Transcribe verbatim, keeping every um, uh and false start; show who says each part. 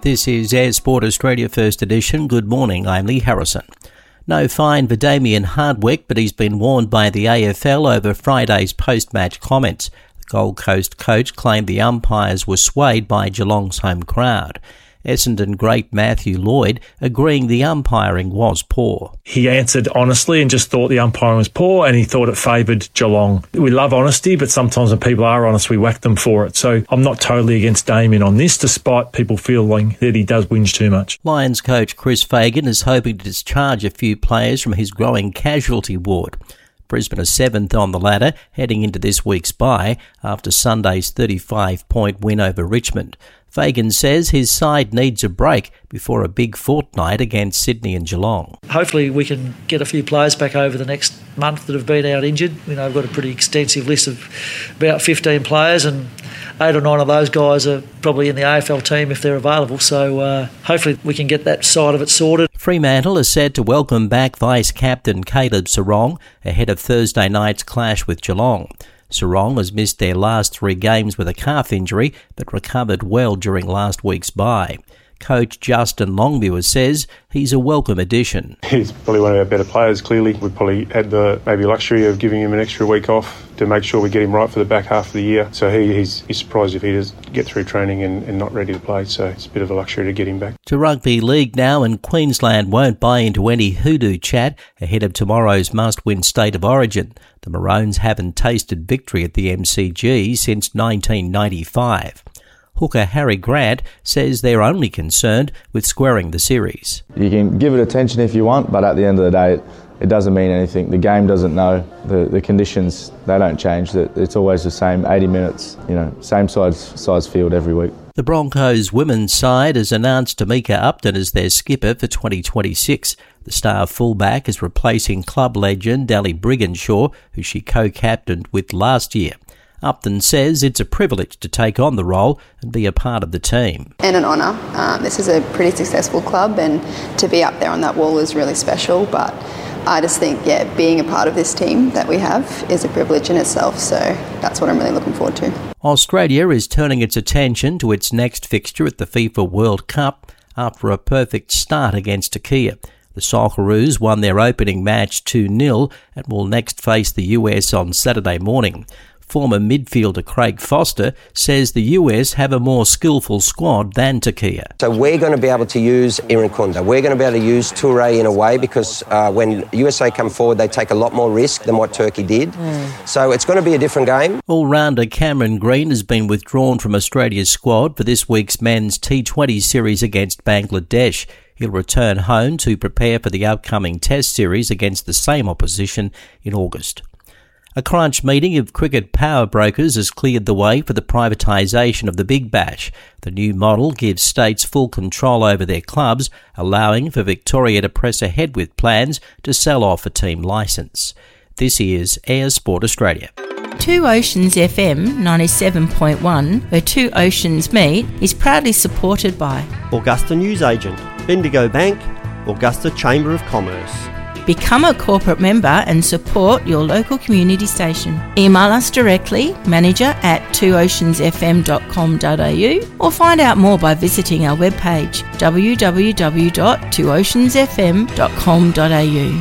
Speaker 1: This is Air Sport Australia First Edition. Good morning, I'm Lee Harrison. No fine for Damien Hardwick, but he's been warned by the A F L over Friday's post-match comments. The Gold Coast coach claimed the umpires were swayed by Geelong's home crowd. Essendon great Matthew Lloyd agreeing the umpiring was poor.
Speaker 2: He answered honestly and just thought the umpiring was poor, and he thought it favoured Geelong. We love honesty, but sometimes when people are honest, we whack them for it. So I'm not totally against Damien on this, despite people feeling that he does whinge too much.
Speaker 1: Lions coach Chris Fagan is hoping to discharge a few players from his growing casualty ward. Brisbane are seventh on the ladder, heading into this week's bye after Sunday's thirty-five point win over Richmond. Fagan says his side needs a break before a big fortnight against Sydney and Geelong.
Speaker 3: Hopefully we can get a few players back over the next month that have been out injured. You know, I've got a pretty extensive list of about fifteen players, and eight or nine of those guys are probably in the A F L team if they're available. So uh, hopefully we can get that side of it sorted.
Speaker 1: Fremantle is said to welcome back Vice-Captain Caleb Serong ahead of Thursday night's clash with Geelong. Serong has missed their last three games with a calf injury, but recovered well during last week's bye. Coach Justin Longviewer says he's a welcome addition.
Speaker 4: He's probably one of our better players, clearly. We've probably had the maybe luxury of giving him an extra week off to make sure we get him right for the back half of the year. So he, he's, he's surprised if he does get through training and, and not ready to play. So it's a bit of a luxury to get him back.
Speaker 1: To rugby league now, and Queensland won't buy into any hoodoo chat ahead of tomorrow's must-win State of Origin. The Maroons haven't tasted victory at the M C G since nineteen ninety-five. Hooker Harry Grant says they're only concerned with squaring the series.
Speaker 5: You can give it attention if you want, but at the end of the day, it, it doesn't mean anything. The game doesn't know. The, the conditions, they don't change. It's always the same eighty minutes, you know, same size, size field every week.
Speaker 1: The Broncos women's side has announced Tamika Upton as their skipper for twenty twenty-six. The star fullback is replacing club legend Ali Brigginshaw, who she co-captained with last year. Upton says it's a privilege to take on the role and be a part of the team.
Speaker 6: And an honour. Um, this is a pretty successful club, and to be up there on that wall is really special. But I just think, yeah, being a part of this team that we have is a privilege in itself. So that's what I'm really looking forward to.
Speaker 1: Australia is turning its attention to its next fixture at the FIFA World Cup after a perfect start against Turkey. The Socceroos won their opening match two nil and will next face the U S on Saturday morning. Former midfielder Craig Foster says the U S have a more skillful squad than Turkey.
Speaker 7: So we're going to be able to use Irankunda. We're going to be able to use Toure in a way because uh, when U S A come forward, they take a lot more risk than what Turkey did. Mm. So it's going to be a different game.
Speaker 1: All-rounder Cameron Green has been withdrawn from Australia's squad for this week's men's T twenty series against Bangladesh. He'll return home to prepare for the upcoming Test series against the same opposition in August. A crunch meeting of cricket power brokers has cleared the way for the privatisation of the Big Bash. The new model gives states full control over their clubs, allowing for Victoria to press ahead with plans to sell off a team licence. This is Air Sport Australia.
Speaker 8: Two Oceans F M ninety-seven point one, where Two Oceans meet, is proudly supported by
Speaker 9: Augusta Newsagent, Bendigo Bank, Augusta Chamber of Commerce.
Speaker 8: Become a corporate member and support your local community station. Email us directly, manager at two oceans f m dot com dot a u, or find out more by visiting our webpage w w w dot two oceans f m dot com dot a u.